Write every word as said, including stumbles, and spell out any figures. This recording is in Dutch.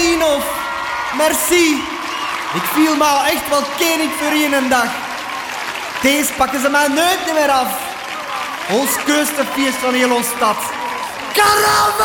Nienhof, merci. Ik viel me al echt wel koning voor een dag. Deze pakken ze mij nooit meer af. Ons keusste feest van heel ons stad. Carnaval!